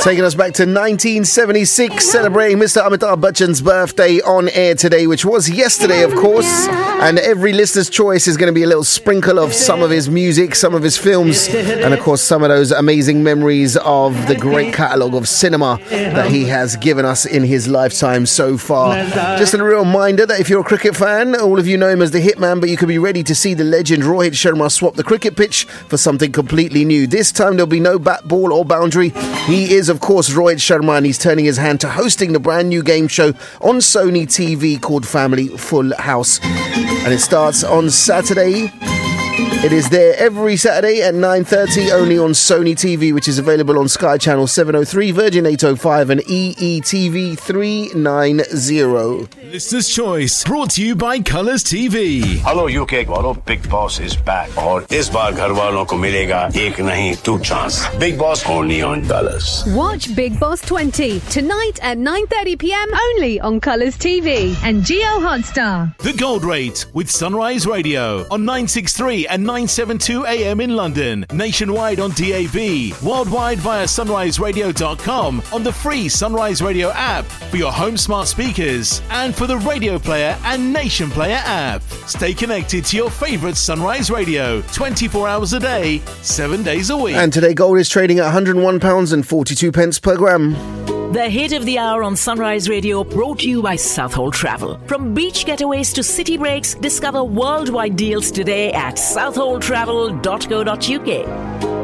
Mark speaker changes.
Speaker 1: Taking us back to 1976, celebrating Mr. Amitabh Bachchan's birthday on air today, which was yesterday, of course. And every listener's choice is going to be a little sprinkle of some of his music, some of his films, and of course some of those amazing memories of the great catalogue of cinema that he has given us in his lifetime so far. Just a real reminder that if you're a cricket fan, all of you know him as the Hitman, but you could be ready to see the legend Rohit Sharma swap the cricket pitch for something completely new. This time there'll be no bat, ball or boundary. He is, of course, Rohit Sharma, and he's turning his hand to hosting the brand new game show on Sony TV called Family Full House. And it starts on Saturday. It is there every Saturday at 9:30, only on Sony TV, which is available on Sky Channel 703, Virgin 805 and EETV 390.
Speaker 2: Listener's Choice, brought to you by Colours TV.
Speaker 3: Hello UK वालों, Big Boss is back. और इस बार घर वालों को मिलेगा एक नहीं 2 chance. Big Boss only on Colours.
Speaker 4: Watch Big Boss 20 tonight at 9:30 p.m. only on Colours TV and Geo Hotstar.
Speaker 2: The Gold Rate with Sunrise Radio on 963 and 972 AM in London, nationwide on DAB, worldwide via sunriseradio.com, on the free Sunrise Radio app for your home smart speakers, and for the Radio Player and Nation Player app. Stay connected to your favourite Sunrise Radio 24 hours a day, 7 days a week.
Speaker 1: And today gold is trading at £101.42 per gram.
Speaker 5: The hit of the hour on Sunrise Radio, brought to you by Southhold Travel. From beach getaways to city breaks, discover worldwide deals today at southholdtravel.co.uk.